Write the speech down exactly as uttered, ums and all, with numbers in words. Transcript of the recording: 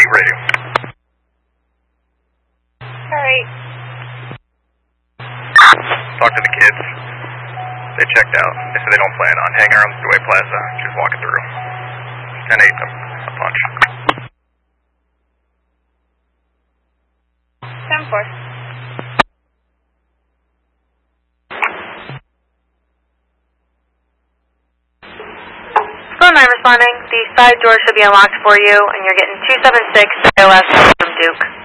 radio. Alright. Talk to the kids. They checked out. They said they don't plan on hanging around the Dewey Plaza. Just walking through. ten eight, a punch. ten four. Phone nine responding. The side door should be unlocked for you, and you're getting two seven six I O S from Duke.